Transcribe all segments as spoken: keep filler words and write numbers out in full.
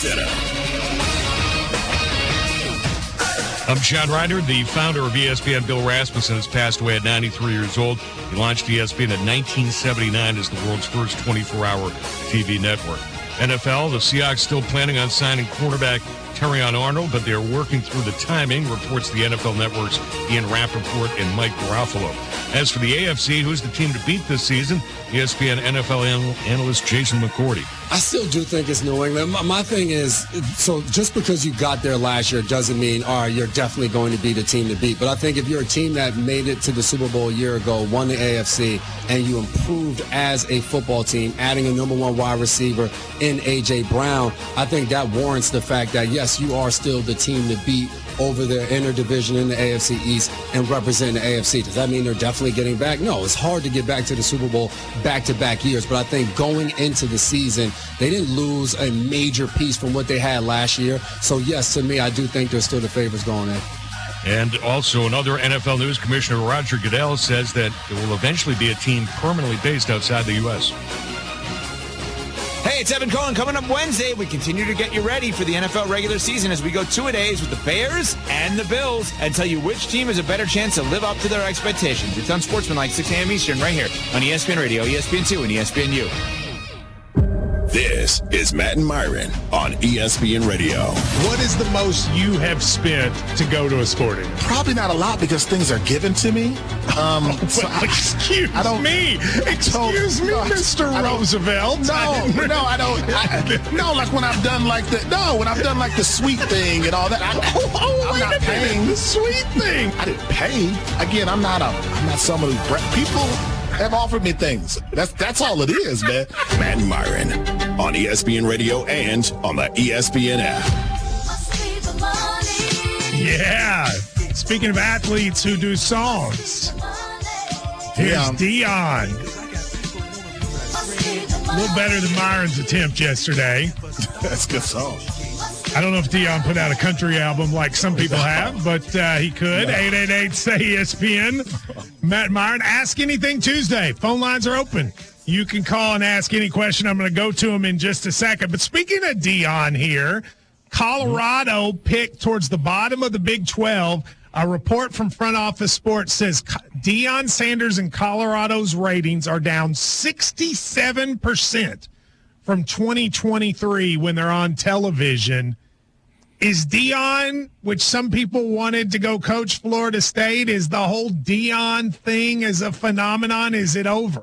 Center. I'm Sean Ryder, the founder of E S P N. Bill Rasmussen has passed away at ninety-three years old. He launched E S P N in nineteen seventy-nine as the world's first twenty-four hour T V network. N F L, the Seahawks still planning on signing cornerback Terrion Arnold, but they're working through the timing, reports the N F L Network's Ian Rappaport and Mike Garofalo. As for the A F C, who's the team to beat this season? E S P N N F L analyst Jason McCourty. I still do think it's New England. My, my thing is, so just because you got there last year doesn't mean, all right, you're definitely going to be the team to beat. But I think if you're a team that made it to the Super Bowl a year ago, won the A F C, and you improved as a football team, adding a number one wide receiver in A J. Brown, I think that warrants the fact that, yes, you are still the team to beat over their inner division in the A F C East and representing the A F C. Does that mean they're definitely getting back? No, it's hard to get back to the Super Bowl back-to-back years, but I think going into the season, they didn't lose a major piece from what they had last year. So, yes, to me, I do think they're still the favorites going in. And also another N F L news, Commissioner Roger Goodell says that there will eventually be a team permanently based outside the U S Hey, it's Evan Cohen. Coming up Wednesday, we continue to get you ready for the N F L regular season as we go two-a-days with the Bears and the Bills and tell you which team has a better chance to live up to their expectations. It's Unsportsmanlike, six a.m. Eastern, right here on E S P N Radio, E S P N two, and E S P N U. This is Matt and Myron on E S P N Radio. What is the most you have spent to go to a sporting? Probably not a lot because things are given to me. Um, well, so I, excuse I don't, me. Excuse me, Mister Roosevelt. No, I no, I don't. I, no, like when I've done like the no, when I've done like the sweet thing and all that. I, oh, oh I'm wait not a minute. paying. The sweet thing. I didn't pay. Again, I'm not a. I'm not someone who people have offered me things. That's that's all it is, man. Matt and Myron on E S P N Radio and on the E S P N app. Yeah. Speaking of athletes who do songs, here's Yeah. Dion. A little better than Myron's attempt yesterday. That's a good song. I don't know if Dion put out a country album like some people have, but uh, he could. eight eight eight, S A Y, E S P N. Matt Myron, Ask Anything Tuesday. Phone lines are open. You can call and ask any question. I'm going to go to him in just a second. But speaking of Dion here, Colorado picked towards the bottom of the Big twelve. A report from Front Office Sports says Deion Sanders and Colorado's ratings are down sixty-seven percent from twenty twenty-three when they're on television. Is Deion, which some people wanted to go coach Florida State, is the whole Deion thing as a phenomenon, is it over?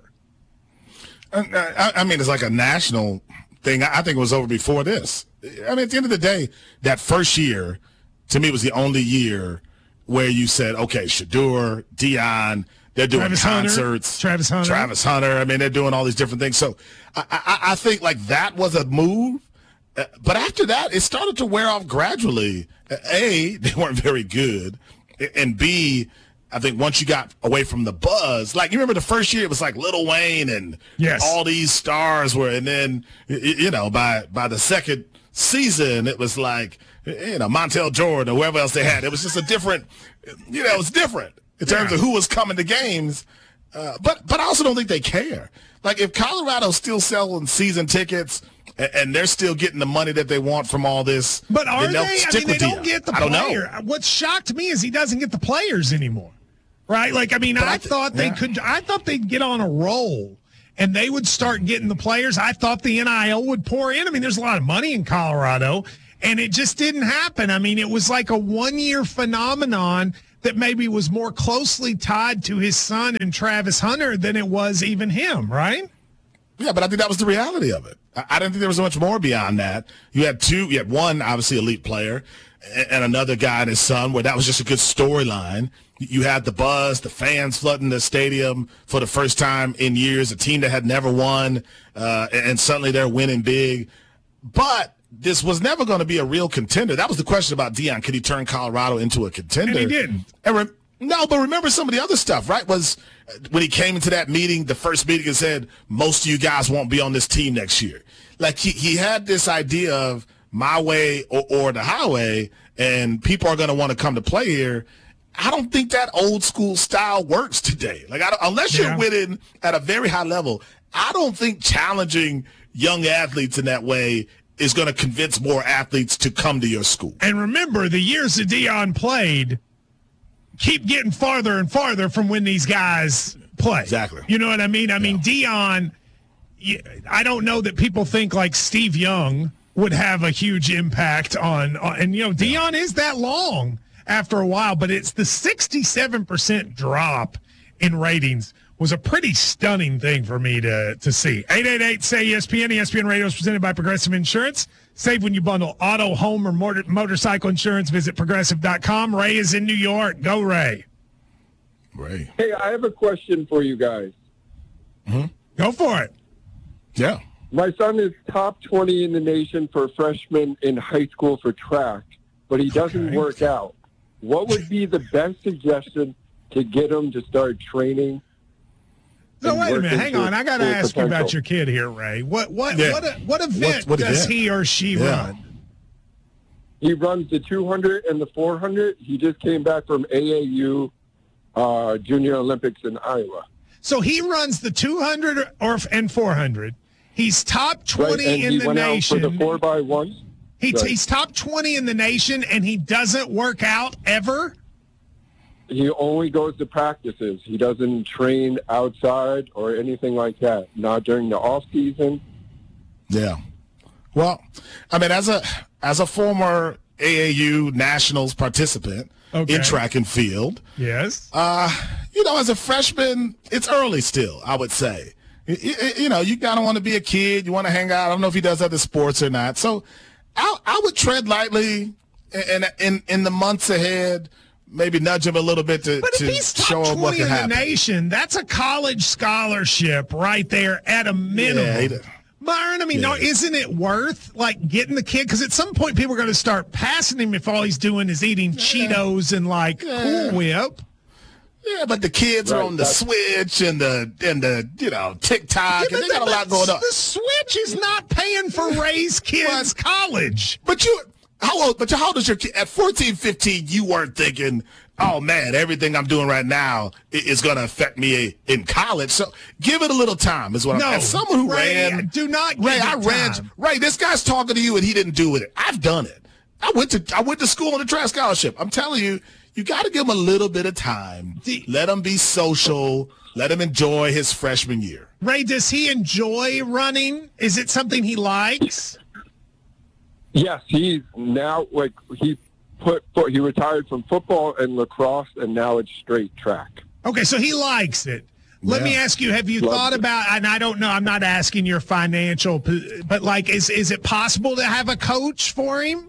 I, I mean, it's like a national thing. I think it was over before this. I mean, at the end of the day, that first year, to me, was the only year where you said, okay, Shedeur, Deion, they're doing Travis concerts. Hunter. Travis Hunter. Travis Hunter. I mean, they're doing all these different things. So I, I, I think, like, that was a move. Uh, but after that, it started to wear off gradually. Uh, A, they weren't very good. And B, I think once you got away from the buzz, like you remember the first year, it was like Lil Wayne and yes. all these stars were, and then, you know, by by the second season, it was like, you know, Montel Jordan or whoever else they had. It was just a different, you know, it was different in terms yeah. of who was coming to games. Uh, but but I also don't think they care. Like if Colorado's still selling season tickets and, and they're still getting the money that they want from all this, but are then they? they'll I stick mean, they with don't Deion. get the I don't player. know. What shocked me is he doesn't get the players anymore. Right? Like, I mean, But I, I th- thought they yeah. could. I thought they'd get on a roll and they would start getting the players. I thought the N I L would pour in. I mean, there's a lot of money in Colorado, and it just didn't happen. I mean, it was like a one-year phenomenon that maybe was more closely tied to his son and Travis Hunter than it was even him, right? Yeah, but I think that was the reality of it. I, I didn't think there was much more beyond that. You had two, you had one, obviously, elite player, and, and another guy and his son, where that was just a good storyline. You had the buzz, the fans flooding the stadium for the first time in years, a team that had never won, uh, and, and suddenly they're winning big. But this was never going to be a real contender. That was the question about Deion. Could he turn Colorado into a contender? And he didn't. And re- no, but remember some of the other stuff, right? Was when he came into that meeting, the first meeting, and said, most of you guys won't be on this team next year. Like he, he had this idea of my way or, or the highway, and people are going to want to come to play here. I don't think that old school style works today. Like, I don't, unless you're Yeah. winning at a very high level, I don't think challenging young athletes in that way is going to convince more athletes to come to your school. And remember, the years that Deion played keep getting farther and farther from when these guys play. Exactly. You know what I mean? I yeah. mean, Deion, I don't know that people think like Steve Young would have a huge impact on, on and, you know, Deion is that long after a while, but it's the sixty-seven percent drop in ratings was a pretty stunning thing for me to, to see. eight eight eight, say E S P N. E S P N Radio is presented by Progressive Insurance. Save when you bundle auto, home, or motor, motorcycle insurance. Visit progressive dot com. Ray is in New York. Go, Ray. Ray. Hey, I have a question for you guys. Mm-hmm. Go for it. Yeah. My son is top twenty in the nation for freshman in high school for track, but he doesn't Okay. work out. What would be the best suggestion to get him to start training? So and wait a working minute. Hang to on. I got to full ask you about potential? your kid here, Ray. What what Yeah. what, what event What- what does event? he or she Yeah. run? He runs the two hundred and the four hundred. He just came back from A A U uh, Junior Olympics in Iowa. So he runs the two hundred or and four hundred. He's top twenty Right, and in he the went nation. out for the four by one. He, Right. He's top twenty in the nation, and he doesn't work out ever? He only goes to practices. He doesn't train outside or anything like that. Not during the off season. Yeah. Well, I mean, as a as a former A A U Nationals participant Okay. in track and field, Yes. uh, you know, as a freshman, it's early still, I would say. You, you, you know, you kind of want to be a kid. You want to hang out. I don't know if he does other sports or not. So I, I would tread lightly in, in, in the months ahead, maybe nudge him a little bit to, But if to he's show top him what twenty can in the happen. nation, that's a college scholarship right there at a minimum. Yeah, he does. Byron, I mean, no, Yeah. isn't it worth like getting the kid? Because at some point, people are going to start passing him if all he's doing is eating Cheetos and like Yeah. Cool Whip. Yeah, but the kids are Right, on the that's- Switch and the and the you know TikTok, Yeah, and they got a lot going on. The Switch is not paying for Ray's kids' college. But you, how old? But how old is your kid? At fourteen, fifteen, you weren't thinking, "Oh man, everything I'm doing right now i- is going to affect me in college." So give it a little time, is what No, I'm. As someone who Ray, ran, do not give Ray, it I ran. time. Ray, this guy's talking to you, and he didn't do it. I've done it. I went to I went to school on a track scholarship. I'm telling you. You got to give him a little bit of time. The- Let him be social. Let him enjoy his freshman year. Ray, does he enjoy running? Is it something he likes? Yes, he's now like he put he retired from football and lacrosse, and now it's straight track. Okay, so he likes it. Let Yeah. me ask you, have you Loves thought it. about, and I don't know, I'm not asking your financial, p- but like, is is it possible to have a coach for him?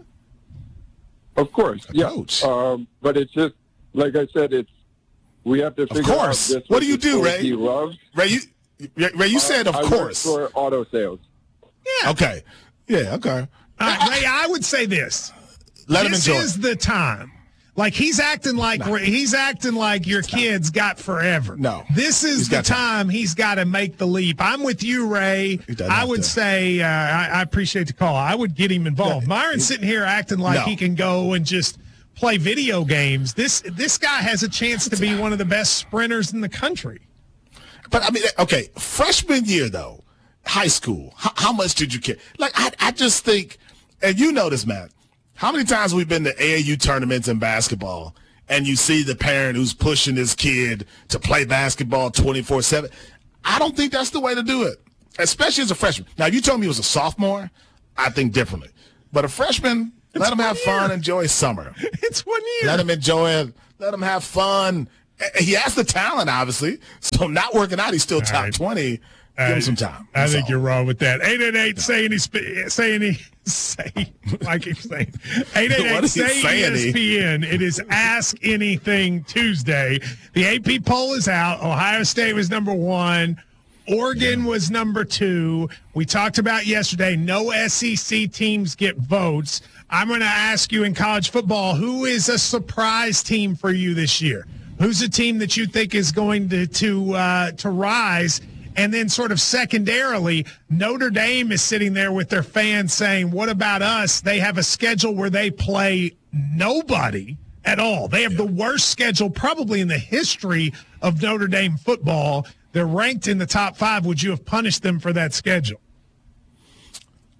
Of course, yeah. coach. Um, but it's just like I said, it's we have to figure course. out this. What do you the do, sport Ray? He loves. Ray, you, Ray, you said, of I work course. for auto sales. Yeah. Okay. Yeah, okay. All right, Ray, I would say this. Let him this enjoy. is the time. Like he's acting like he's acting like your kid's got forever. No. This is He's the got time. time he's got to make the leap. I'm with you, Ray. He doesn't I have would to. say uh, I, I appreciate the call. I would get him involved. Myron's sitting here acting like No. he can go and just play video games. This this guy has a chance to be one of the best sprinters in the country. But I mean, okay, freshman year though, high school. How, how much did you care? Like, I, I just think, and you know this, Matt. How many times we've been to A A U tournaments in basketball, and you see the parent who's pushing his kid to play basketball twenty-four seven? I don't think that's the way to do it, especially as a freshman. Now, if you told me he was a sophomore, I think differently. But a freshman, let him have fun, enjoy summer. It's one year. Let him enjoy it. Let him have fun. He has the talent, obviously. So not working out, he's still top right. twenty. Give him some time. I That's think all. you're wrong with that. eight eight eight, say any, sp- say any, say, I keep saying, eight eight What eight, is he say saying, E S P N. It is Ask Anything Tuesday. The A P poll is out. Ohio State was number one. Oregon was number two. We talked about yesterday, no S E C teams get votes. I'm going to ask you in college football, who is a surprise team for you this year? Who's a team that you think is going to to uh, to rise? And then sort of secondarily, Notre Dame is sitting there with their fans saying, what about us? They have a schedule where they play nobody at all. They have the worst schedule probably in the history of Notre Dame football. They're ranked in the top five. Would you have punished them for that schedule?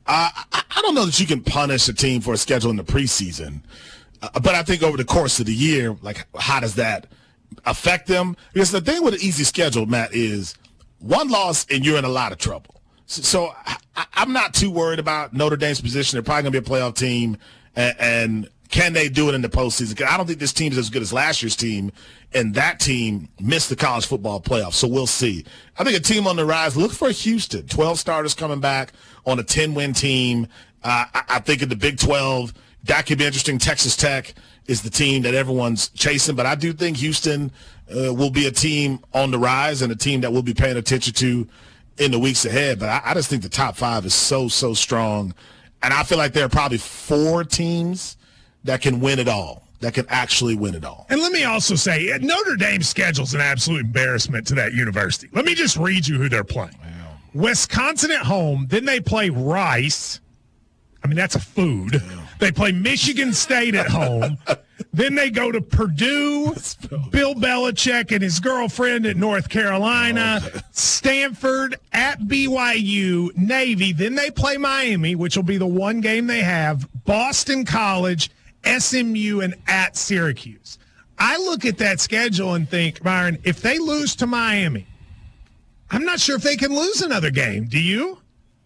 Uh, I, I don't know that you can punish a team for a schedule in the preseason, uh, but I think over the course of the year, like, how does that affect them? Because the thing with an easy schedule, Matt, is one loss and you're in a lot of trouble. So, so I, I'm not too worried about Notre Dame's position. They're probably going to be a playoff team, and, and can they do it in the postseason? Because I don't think this team is as good as last year's team, and that team missed the college football playoffs, so we'll see. I think a team on the rise, look for Houston. twelve starters coming back on a ten-win team. Uh, I, I think in the Big twelve, that could be interesting. Texas Tech is the team that everyone's chasing, but I do think Houston uh, will be a team on the rise and a team that we'll be paying attention to in the weeks ahead. But I, I just think the top five is so, so strong. And I feel like there are probably four teams that can win it all, that can actually win it all. And let me also say, Notre Dame's schedule is an absolute embarrassment to that university. Let me just read you who they're playing. Wow. Wisconsin at home, then they play Rice. I mean, that's a food. Yeah. They play Michigan State at home. Then they go to Purdue, Bill Belichick and his girlfriend at North Carolina, oh, okay. Stanford at B Y U, Navy. Then they play Miami, which will be the one game they have, Boston College, S M U, and at Syracuse. I look at that schedule and think, Byron, if they lose to Miami, I'm not sure if they can lose another game. Do you?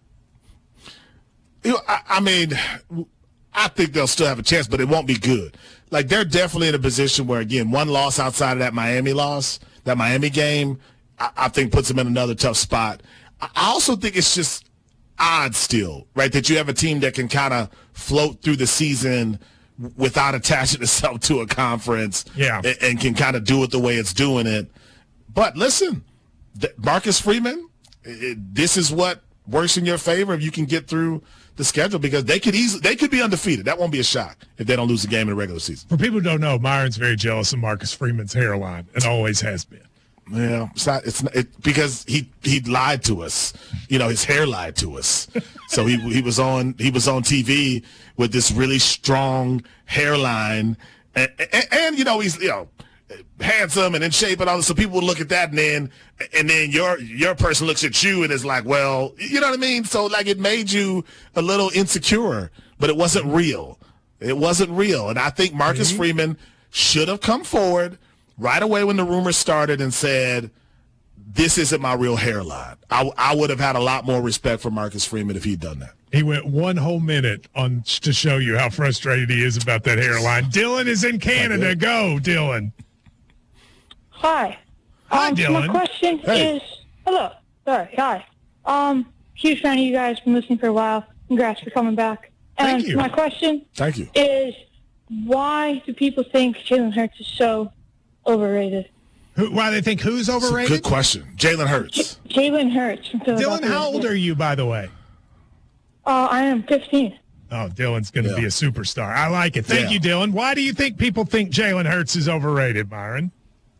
You know, I, I mean, I think they'll still have a chance, but it won't be good. Like, they're definitely in a position where, again, one loss outside of that Miami loss, that Miami game, I, I think puts them in another tough spot. I also think it's just odd still, right, that you have a team that can kind of float through the season without attaching itself to a conference, yeah, and, and can kind of do it the way it's doing it. But listen, Marcus Freeman, it, this is what works in your favor if you can get through the schedule, because they could easily they could be undefeated. That won't be a shock if they don't lose a game in the regular season. For people who don't know, Myron's very jealous of Marcus Freeman's hairline. It always has been. Yeah, it's not. It's not, it, because he he lied to us. You know, his hair lied to us. So he he was on he was on T V with this really strong hairline, and, and, and you know he's you know handsome and in shape and all this. So people would look at that, and then and then your your person looks at you and is like, well, you know what I mean. So like it made you a little insecure, but it wasn't real. It wasn't real, and I think Marcus mm-hmm. Freeman should have come forward right away when the rumors started and said, this isn't my real hairline. I, I would have had a lot more respect for Marcus Freeman if he'd done that. He went one whole minute on to show you how frustrated he is about that hairline. Dylan is in Canada. Go, Dylan. Hi. Hi, um, Dylan. My question hey. is, hello. Sorry. Hi. Um, huge fan of you guys. Been listening for a while. Congrats for coming back. And Thank you. my question Thank you. is, why do people think Jalen Hurts is so overrated? Who, why they think who's overrated? Good question. Jalen Hurts. J- Jalen Hurts. From Dylan, how old are you, by the way? Uh, I am fifteen. Oh, Dylan's going to Yeah. be a superstar. I like it. Thank Yeah. you, Dylan. Why do you think people think Jalen Hurts is overrated, Byron?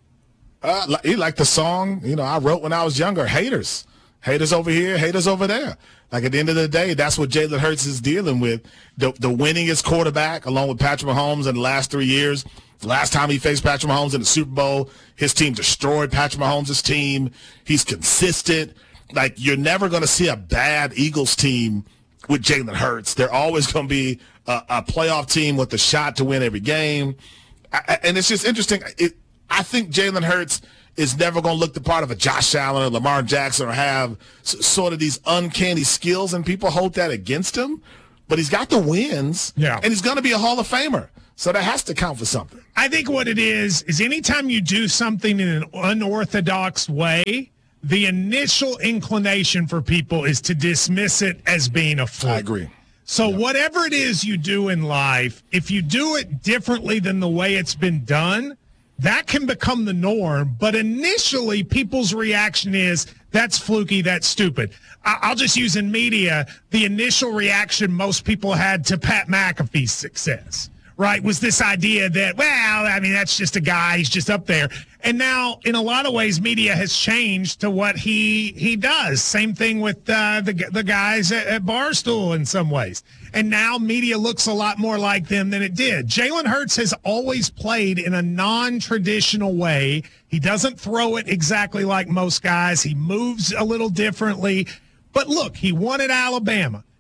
Uh, li- he liked the song, you know, I wrote when I was younger, haters. Haters over here, haters over there. Like, at the end of the day, that's what Jalen Hurts is dealing with. The, the winningest quarterback, along with Patrick Mahomes in the last three years. Last time he faced Patrick Mahomes in the Super Bowl, his team destroyed Patrick Mahomes' team. He's consistent. Like, you're never going to see a bad Eagles team with Jalen Hurts. They're always going to be a, a playoff team with a shot to win every game. I, and it's just interesting. It, I think Jalen Hurts is never going to look the part of a Josh Allen or Lamar Jackson or have s- sort of these uncanny skills, and people hold that against him. But he's got the wins, yeah. and he's going to be a Hall of Famer. So that has to count for something. I think what it is, is anytime you do something in an unorthodox way, the initial inclination for people is to dismiss it as being a fluke. I agree. So yeah. whatever it is you do in life, if you do it differently than the way it's been done, that can become the norm. But initially, people's reaction is, that's fluky, that's stupid. I- I'll just use in media, the initial reaction most people had to Pat McAfee's success. Right, was this idea that, well, I mean, that's just a guy, he's just up there. And now, in a lot of ways, media has changed to what he he does. Same thing with uh, the the guys at, at Barstool in some ways. And now media looks a lot more like them than it did. Jalen Hurts has always played in a non-traditional way. He doesn't throw it exactly like most guys. He moves a little differently. But look, he won at Alabama.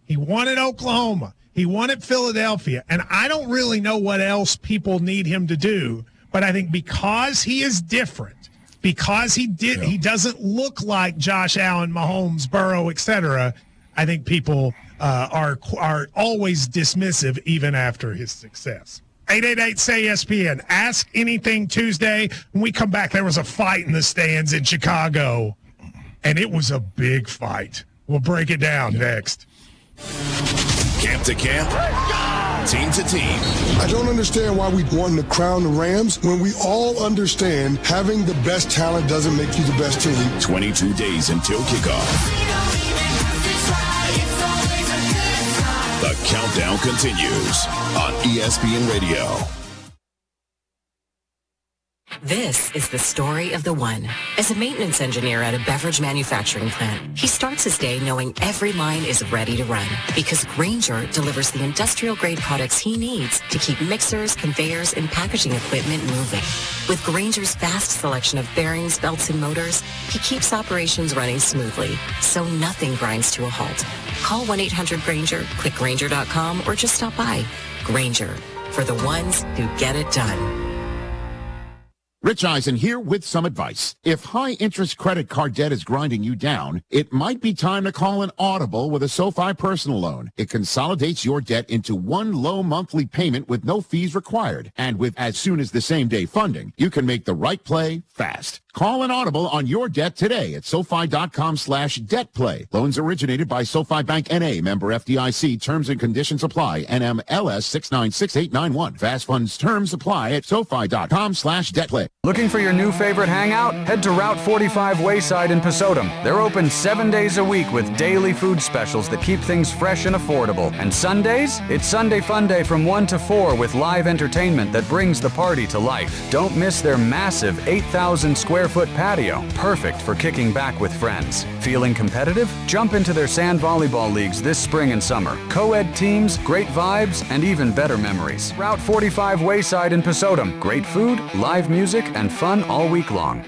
He won at Oklahoma. He won at Philadelphia. And I don't really know what else people need him to do. But I think because he is different, because he did, yeah. he doesn't look like Josh Allen, Mahomes, Burrow, et cetera, I think people uh, are are always dismissive even after his success. eight eight eight, S A Y, E S P N. Ask Anything Tuesday. When we come back, there was a fight in the stands in Chicago, and it was a big fight. We'll break it down next. Camp to camp, team to team. I don't understand why we want to crown the Rams when we all understand having the best talent doesn't make you the best team. twenty-two days until kickoff. The countdown continues on E S P N Radio. This is the story of the one. As a maintenance engineer at a beverage manufacturing plant, he starts his day knowing every line is ready to run because Grainger delivers the industrial-grade products he needs to keep mixers, conveyors, and packaging equipment moving. With Grainger's vast selection of bearings, belts, and motors, he keeps operations running smoothly, so nothing grinds to a halt. Call one eight hundred Grainger, click Grainger dot com, or just stop by. Grainger, for the ones who get it done. Rich Eisen here with some advice. If high-interest credit card debt is grinding you down, it might be time to call an Audible with a SoFi personal loan. It consolidates your debt into one low monthly payment with no fees required. And with as soon as the same-day funding, you can make the right play fast. Call an Audible on your debt today at SoFi.com slash debt play. Loans originated by SoFi Bank N A, member F D I C. Terms and conditions apply. N M L S six nine six eight nine one. Fast funds terms apply at SoFi.com slash debt play. Looking for your new favorite hangout? Head to Route forty-five Wayside in Pasodum. They're open seven days a week with daily food specials that keep things fresh and affordable. And Sundays? It's Sunday Fun Day from one to four with live entertainment that brings the party to life. Don't miss their massive eight thousand square foot patio, perfect for kicking back with friends. Feeling competitive? Jump into their sand volleyball leagues this spring and summer. Co-ed teams, great vibes, and even better memories. Route forty-five Wayside in Pasodum. Great food, live music, and fun all week long.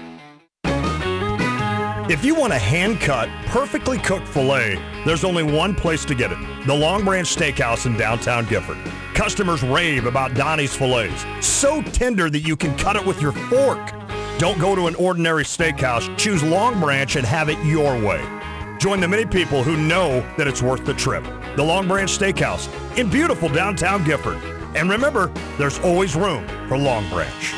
If you want a hand-cut, perfectly cooked filet, there's only one place to get it. The Long Branch Steakhouse in downtown Gifford. Customers rave about Donnie's fillets. So tender that you can cut it with your fork. Don't go to an ordinary steakhouse. Choose Long Branch and have it your way. Join the many people who know that it's worth the trip. The Long Branch Steakhouse in beautiful downtown Gifford. And remember, there's always room for Long Branch.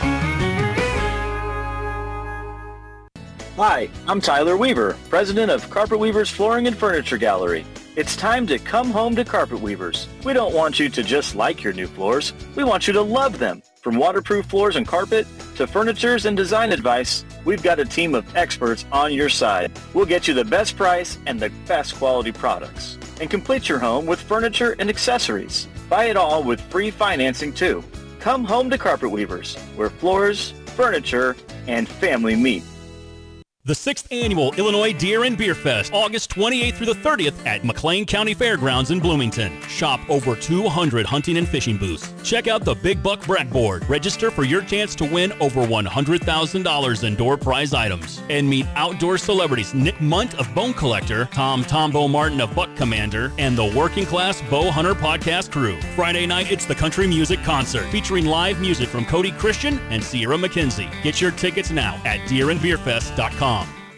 Hi, I'm Tyler Weaver, president of Carpet Weavers Flooring and Furniture Gallery. It's time to come home to Carpet Weavers. We don't want you to just like your new floors. We want you to love them. From waterproof floors and carpet to furnitures and design advice, we've got a team of experts on your side. We'll get you the best price and the best quality products. And complete your home with furniture and accessories. Buy it all with free financing too. Come home to Carpet Weavers, where floors, furniture, and family meet. The sixth Annual Illinois Deer and Beer Fest, August twenty-eighth through the thirtieth at McLean County Fairgrounds in Bloomington. Shop over two hundred hunting and fishing booths. Check out the Big Buck Brackboard. Register for your chance to win over one hundred thousand dollars in door prize items. And meet outdoor celebrities Nick Munt of Bone Collector, Tom Tombo Martin of Buck Commander, and the Working Class Bow Hunter podcast crew. Friday night, it's the Country Music Concert, featuring live music from Cody Christian and Sierra McKenzie. Get your tickets now at deer and beer fest dot com.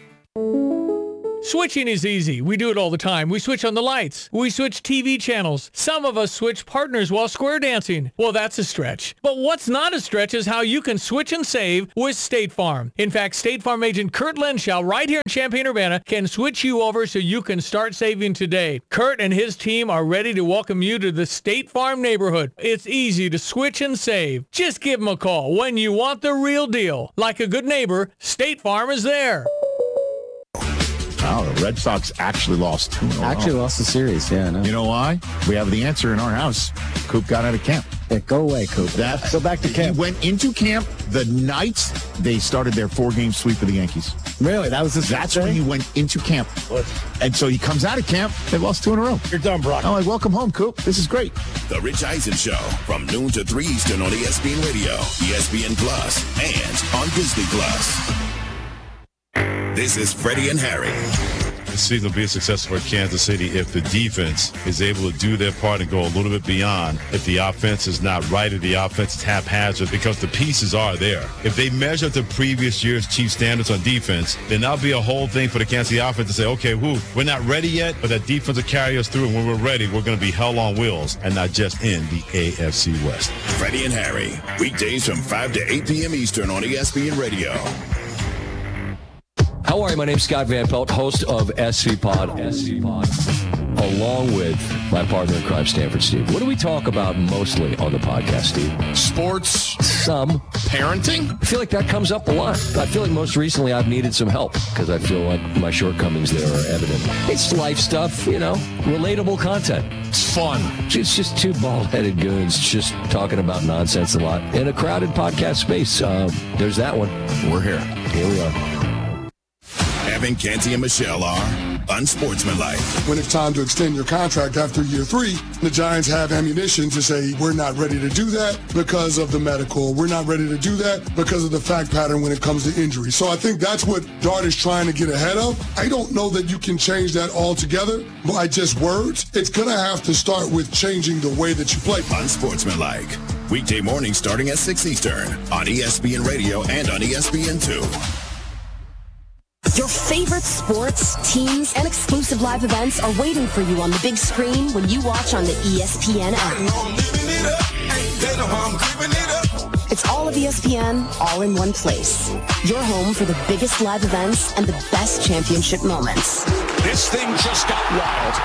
Switching is easy. We do it all the time. We switch on the lights. We switch T V channels. Some of us switch partners while square dancing. Well, that's a stretch. But what's not a stretch is how you can switch and save with State Farm. In fact, State Farm agent Kurt Lenschow right here in Champaign-Urbana can switch you over so you can start saving today. Kurt and his team are ready to welcome you to the State Farm neighborhood. It's easy to switch and save. Just give them a call when you want the real deal. Like a good neighbor, State Farm is there. Wow, the Red Sox actually lost two in a row. Actually lost the series, yeah. No. You know why? We have the answer in our house. Coop got out of camp. Yeah, go away, Coop. That, go back to camp. He went into camp the night they started their four-game sweep of the Yankees. Really? That was his That's when he went into camp. What? And so he comes out of camp. They lost two in a row. You're done, Brock. I'm like, welcome home, Coop. This is great. The Rich Eisen Show from noon to three Eastern on E S P N Radio, E S P N Plus, and on Disney Plus. This is Freddie and Harry. this season will be a success for Kansas City if the defense is able to do their part and go a little bit beyond. If the offense is not right, or the offense is haphazard, because the pieces are there. If they measure the previous year's Chiefs standards on defense, then that'll be a whole thing for the Kansas City offense to say, okay, whoo, we're not ready yet, but that defense will carry us through, and when we're ready, we're going to be hell on wheels and not just in the A F C West. Freddie and Harry, weekdays from five to eight p.m. Eastern on E S P N Radio. How are you? My name's Scott Van Pelt, host of S C Pod, S C Pod, along with my partner in crime, Stanford Steve. What do we talk about mostly on the podcast, Steve? Sports. Some. Parenting? I feel like that comes up a lot. I feel like most recently I've needed some help because I feel like my shortcomings there are evident. It's life stuff, you know, relatable content. It's fun. It's just two bald-headed goons just talking about nonsense a lot in a crowded podcast space. Uh, there's that one. We're here. Here we are. Evan, Canty, and Michelle are unsportsmanlike. When it's time to extend your contract after year three, the Giants have ammunition to say, we're not ready to do that because of the medical. We're not ready to do that because of the fact pattern when it comes to injury. So I think that's what Dart is trying to get ahead of. I don't know that you can change that altogether by just words. It's going to have to start with changing the way that you play. Unsportsmanlike. Weekday mornings starting at six Eastern on E S P N Radio and on E S P N two. Your favorite sports, teams, and exclusive live events are waiting for you on the big screen when you watch on the E S P N app. It's all of E S P N, all in one place. Your home for the biggest live events and the best championship moments. This thing just got wild.